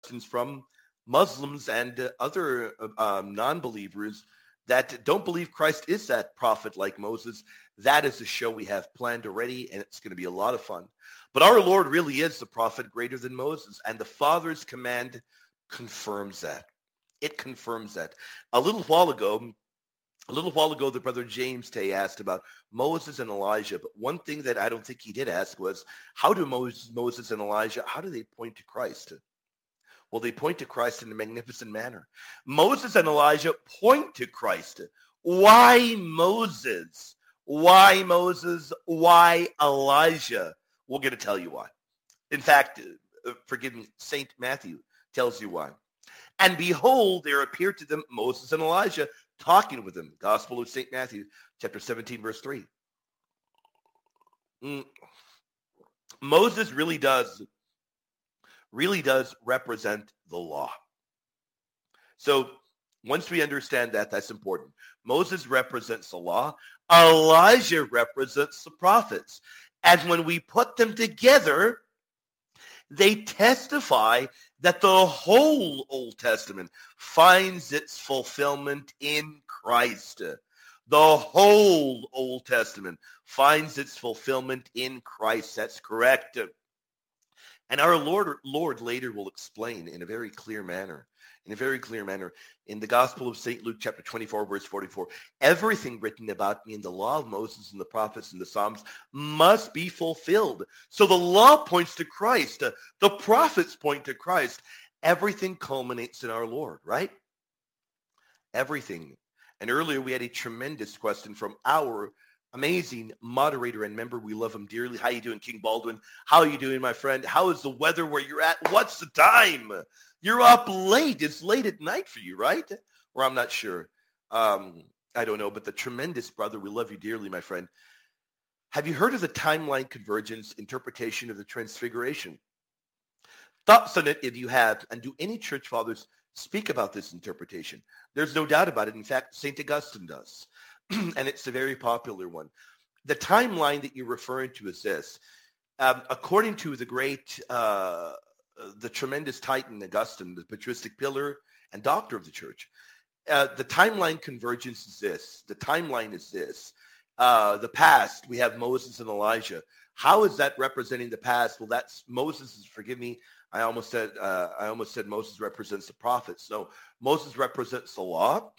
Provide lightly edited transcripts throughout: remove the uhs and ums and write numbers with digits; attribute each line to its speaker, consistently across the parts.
Speaker 1: questions from Muslims and other non-believers that don't believe Christ is that prophet like Moses. That is a show we have planned already, and it's going to be a lot of fun. But our Lord really is the prophet greater than Moses, and the Father's command confirms that. It confirms that. A little while ago, the brother James Tay asked about Moses and Elijah, but one thing that I don't think he did ask was, how do Moses and Elijah, how do they point to Christ? Well, they point to Christ in a magnificent manner. Moses and Elijah point to Christ. Why Moses? Why Moses? Why Elijah? We're going to tell you why. In fact, forgive me, St. Matthew tells you why. And behold, there appeared to them Moses and Elijah talking with them. Gospel of St. Matthew, chapter 17, verse 3. Moses really does represent the law. So once we understand that, that's important. Moses represents the law. Elijah represents the prophets. And when we put them together, they testify that the whole Old Testament finds its fulfillment in Christ. The whole Old Testament finds its fulfillment in Christ. That's correct. And our Lord later will explain in a very clear manner, in the Gospel of St. Luke, chapter 24, verse 44, everything written about me in the law of Moses and the prophets and the Psalms must be fulfilled. So the law points to Christ. The prophets point to Christ. Everything culminates in our Lord, right? Everything. And earlier we had a tremendous question from our amazing moderator and member. We love him dearly. How you doing, King Baldwin? How are you doing, my friend? How is the weather where you're at? What's the time? You're up late. It's late at night for you, right? Or I'm not sure. I don't know, but the tremendous brother, we love you dearly, my friend. Have you heard of the timeline convergence interpretation of the Transfiguration? Thoughts on it if you have, and do any church fathers speak about this interpretation? There's no doubt about it. In fact, St. Augustine does. And it's a very popular one. The timeline that you're referring to is this. According to the great, the tremendous Titan Augustine, the patristic pillar and doctor of the church, the timeline convergence is this. The timeline is this. The past, we have Moses and Elijah. How is that representing the past? Well, that's Moses. Forgive me. I almost said Moses represents the prophets. No, Moses represents the law.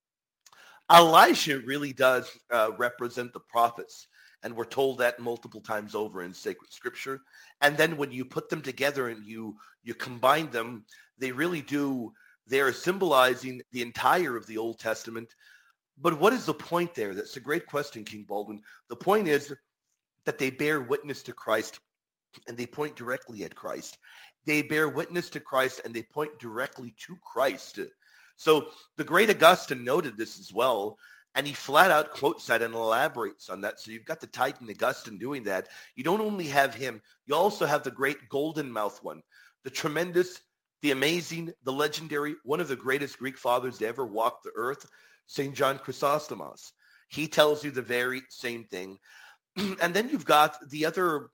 Speaker 1: Elijah really does represent the prophets, and we're told that multiple times over in sacred scripture. And then when you put them together and you combine them, they really do. They are symbolizing the entire of the Old Testament. But what is the point there? That's a great question, King Baldwin. The point is that they bear witness to Christ, and they point directly at Christ. They bear witness to Christ, and they point directly to Christ. So the great Augustine noted this as well, and he flat out quotes that and elaborates on that. So you've got the Titan Augustine doing that. You don't only have him, you also have the great golden mouth one, the tremendous, the amazing, the legendary, one of the greatest Greek fathers to ever walk the earth, St. John Chrysostomos. He tells you the very same thing. And then you've got the other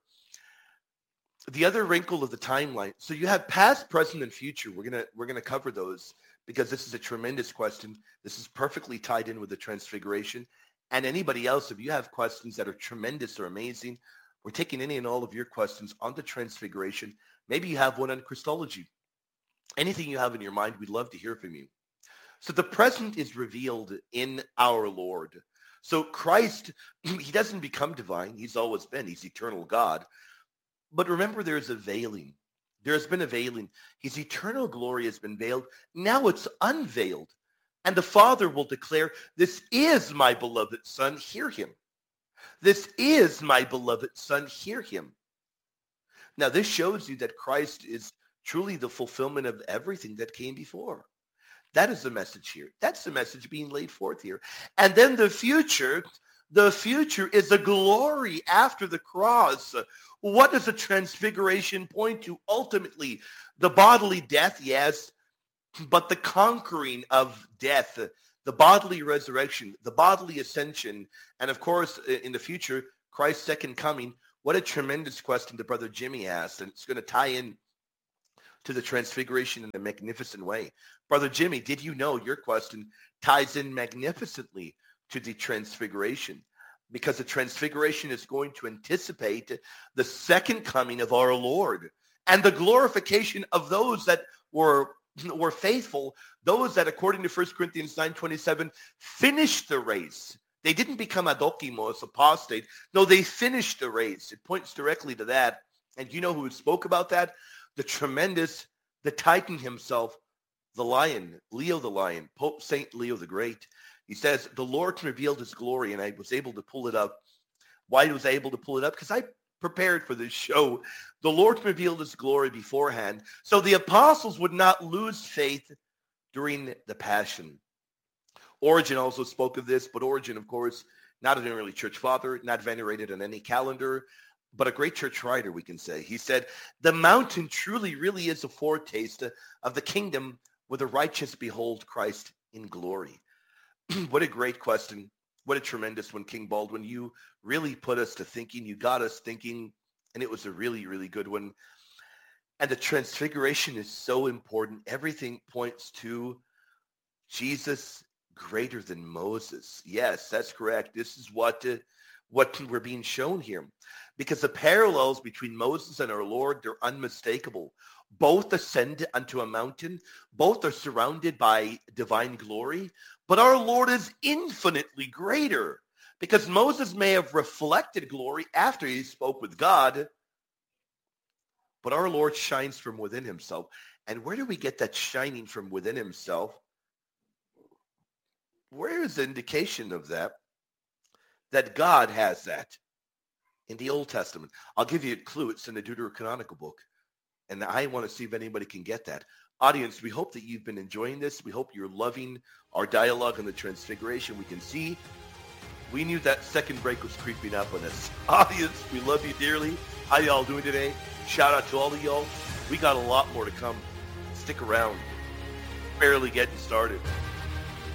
Speaker 1: wrinkle of the timeline. So you have past, present, and future. We're gonna cover those, because this is a tremendous question. This is perfectly tied in with the Transfiguration. And anybody else, if you have questions that are tremendous or amazing, we're taking any and all of your questions on the Transfiguration. Maybe you have one on Christology. Anything you have in your mind, we'd love to hear from you. So the present is revealed in our Lord. So Christ, he doesn't become divine. He's always been. He's eternal God. But remember, there's a veiling. There's been a veiling. His eternal glory has been veiled. Now it's unveiled. And the Father will declare, this is my beloved Son, hear him. This is my beloved Son, hear him. Now this shows you that Christ is truly the fulfillment of everything that came before. That is the message here. That's the message being laid forth here. And then the future is the glory after the cross. What does the Transfiguration point to? Ultimately, the bodily death, yes, but the conquering of death, the bodily resurrection, the bodily ascension, and of course, in the future, Christ's second coming. What a tremendous question the brother Jimmy asked, and it's going to tie in to the transfiguration in a magnificent way. Brother Jimmy, did you know your question ties in magnificently to the transfiguration? Because the transfiguration is going to anticipate the second coming of our Lord and the glorification of those that were faithful, those that, according to 1 Corinthians 9:27, finished the race. They didn't become adokimos, apostate. No, they finished the race. It points directly to that. And you know who spoke about that? The Titan himself, the lion, Leo the Lion, Pope Saint Leo the Great. He says, the Lord revealed his glory, and I was able to pull it up. Why was I able to pull it up? Because I prepared for this show. The Lord revealed his glory beforehand, so the apostles would not lose faith during the Passion. Origen also spoke of this, but Origen, of course, not an early church father, not venerated on any calendar, but a great church writer, we can say. He said, the mountain truly, really is a foretaste of the kingdom where the righteous behold Christ in glory. What a great question. What a tremendous one, King Baldwin. You really put us to thinking. You got us thinking, and it was a really, really good one. And the transfiguration is so important. Everything points to Jesus greater than Moses. Yes, that's correct. This is what we're being shown here. Because the parallels between Moses and our Lord, they're unmistakable. Both ascend unto a mountain. Both are surrounded by divine glory. But our Lord is infinitely greater. Because Moses may have reflected glory after he spoke with God. But our Lord shines from within himself. And where do we get that shining from within himself? Where is the indication of that? That God has that in the Old Testament. I'll give you a clue. It's in the Deuterocanonical book. And I want to see if anybody can get that. Audience, we hope that you've been enjoying this. We hope you're loving our dialogue on the Transfiguration. We can see we knew that second break was creeping up on us. Audience, we love you dearly. How y'all doing today? Shout out to all of y'all. We got a lot more to come. Stick around. Barely getting started.